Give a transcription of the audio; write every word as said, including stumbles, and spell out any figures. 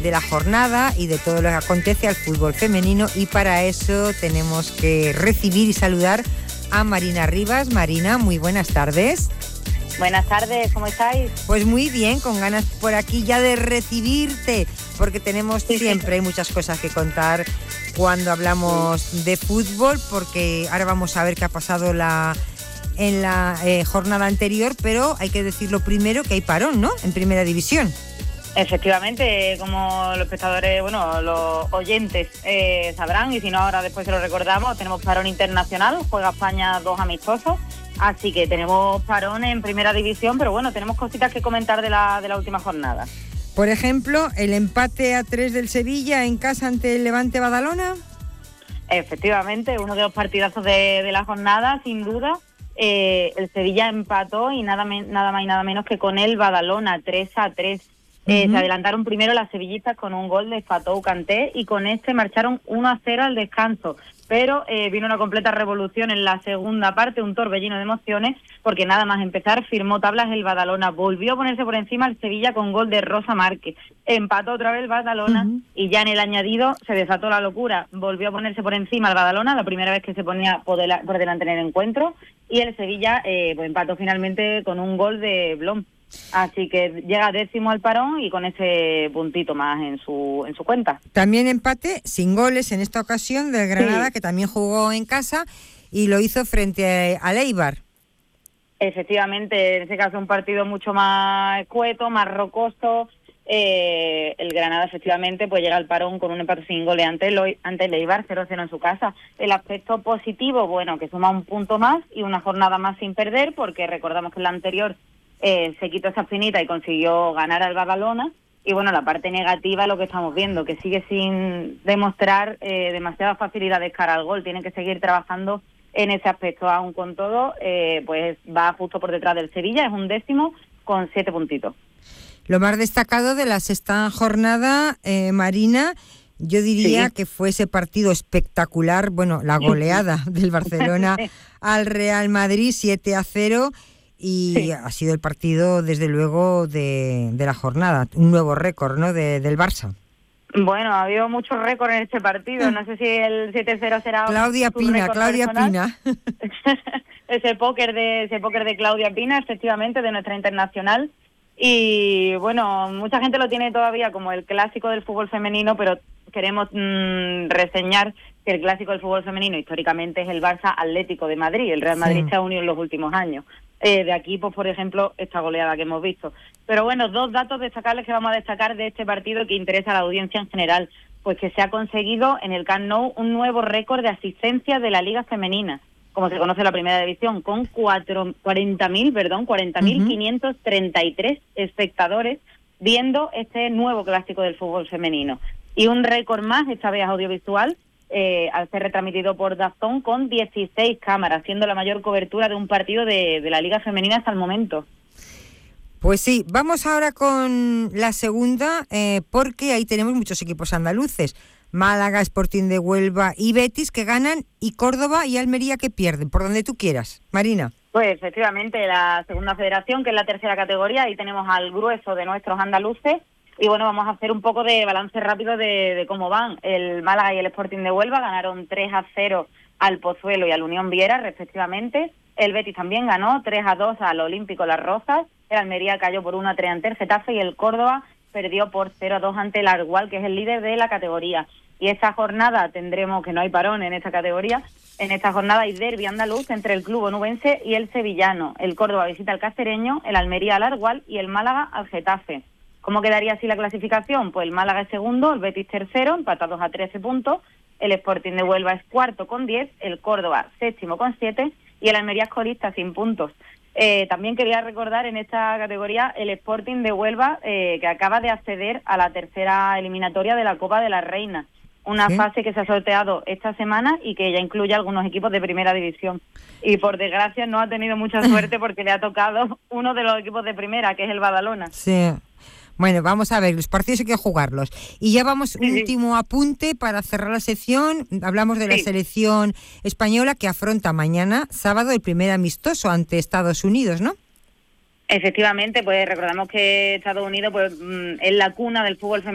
de la jornada y de todo lo que acontece al fútbol femenino, y para eso tenemos que recibir y saludar a Marina Rivas. Marina, muy buenas tardes. Buenas tardes, ¿cómo estáis? Pues muy bien, con ganas por aquí ya de recibirte, porque tenemos siempre muchas cosas que contar cuando hablamos de fútbol, porque ahora vamos a ver qué ha pasado la, en la eh, jornada anterior, pero hay que decirlo primero que hay parón, ¿no?, en Primera División. Efectivamente, como los espectadores, bueno, los oyentes eh, sabrán, y si no ahora después se lo recordamos, tenemos parón internacional, juega España dos amistosos, así que tenemos parón en Primera División, pero bueno, tenemos cositas que comentar de la, de la última jornada. Por ejemplo, el empate a tres del Sevilla en casa ante el Levante Badalona. Efectivamente, uno de los partidazos de, de la jornada, sin duda. Eh, el Sevilla empató y nada, me, nada más y nada menos que con el Badalona, tres a tres. Eh, uh-huh. Se adelantaron primero las sevillistas con un gol de Fatou Kanté y con este marcharon uno a cero al descanso. Pero eh, vino una completa revolución en la segunda parte, un torbellino de emociones, porque nada más empezar firmó tablas el Badalona, volvió a ponerse por encima el Sevilla con gol de Rosa Márquez, empató otra vez el Badalona uh-huh. y ya en el añadido se desató la locura, volvió a ponerse por encima el Badalona, la primera vez que se ponía por, de la, por delante en el encuentro, y el Sevilla eh, pues empató finalmente con un gol de Blom. Así que llega décimo al parón y con ese puntito más en su en su cuenta. También empate sin goles en esta ocasión del Granada, sí, que también jugó en casa y lo hizo frente al Eibar. Efectivamente, en este caso un partido mucho más escueto, más rocoso. Eh, el Granada efectivamente pues llega al parón con un empate sin goles ante el, ante el Eibar, cero cero en su casa. El aspecto positivo, bueno, que suma un punto más y una jornada más sin perder, porque recordamos que en la anterior Eh, se quitó esa finita y consiguió ganar al Badalona. Y bueno, la parte negativa es lo que estamos viendo, que sigue sin demostrar eh, demasiada facilidad de cara al gol. Tienen que seguir trabajando en ese aspecto. Aún con todo, eh, pues va justo por detrás del Sevilla, es un décimo con siete puntitos. Lo más destacado de la sexta jornada, eh, Marina, yo diría sí. que fue ese partido espectacular, bueno, la goleada del Barcelona al Real Madrid, siete a cero. Y sí. ha sido el partido, desde luego, de, de la jornada, un nuevo récord, ¿no?, de, del Barça. Bueno, ha habido muchos récords en este partido, no sé si el siete cero será Claudia Pina, Claudia personal. Pina. ese póker de ese póker de Claudia Pina, efectivamente, de nuestra internacional. Y bueno, mucha gente lo tiene todavía como el clásico del fútbol femenino, pero queremos mmm, reseñar que el clásico del fútbol femenino históricamente es el Barça Atlético de Madrid. El Real Madrid sí. se ha unido en los últimos años. Eh, de aquí, pues por ejemplo, esta goleada que hemos visto. Pero bueno, dos datos destacables que vamos a destacar de este partido que interesa a la audiencia en general, pues que se ha conseguido en el Camp Nou un nuevo récord de asistencia de la Liga Femenina, como se conoce en la Primera División, con cuarenta mil, perdón, cuarenta mil quinientos treinta y tres uh-huh. espectadores viendo este nuevo clásico del fútbol femenino. Y un récord más, esta vez audiovisual, Eh, al ser retransmitido por DAZN con dieciséis cámaras, siendo la mayor cobertura de un partido de, de la Liga Femenina hasta el momento. Pues sí, vamos ahora con la segunda, eh, porque ahí tenemos muchos equipos andaluces. Málaga, Sporting de Huelva y Betis que ganan, y Córdoba y Almería que pierden, por donde tú quieras. Marina. Pues efectivamente, la segunda federación, que es la tercera categoría, ahí tenemos al grueso de nuestros andaluces. Y bueno, vamos a hacer un poco de balance rápido de, de cómo van. El Málaga y el Sporting de Huelva ganaron tres a cero al Pozuelo y al Unión Viera, respectivamente. El Betis también ganó tres a dos al Olímpico Las Rozas. El Almería cayó por uno a tres ante el Getafe y el Córdoba perdió por cero a dos ante el Argual, que es el líder de la categoría. Y esta jornada tendremos, que no hay parón en esta categoría, en esta jornada hay derbi andaluz entre el club onubense y el sevillano. El Córdoba visita al Cacereño, el Almería al Argual y el Málaga al Getafe. ¿Cómo quedaría así la clasificación? Pues el Málaga es segundo, el Betis tercero, empatados a trece puntos, el Sporting de Huelva es cuarto con diez, el Córdoba séptimo con siete y el Almería es colista sin puntos. Eh, también quería recordar en esta categoría el Sporting de Huelva, eh, que acaba de acceder a la tercera eliminatoria de la Copa de la Reina, una ¿Sí? fase que se ha sorteado esta semana y que ya incluye algunos equipos de primera división. Y por desgracia no ha tenido mucha suerte porque le ha tocado uno de los equipos de primera, que es el Badalona. Sí. Bueno, vamos a ver, los partidos hay que jugarlos. Y ya vamos, sí, último sí. apunte para cerrar la sección. Hablamos de la sí. selección española que afronta mañana, sábado, el primer amistoso ante Estados Unidos, ¿no? Efectivamente, pues recordamos que Estados Unidos pues es la cuna del fútbol femenino.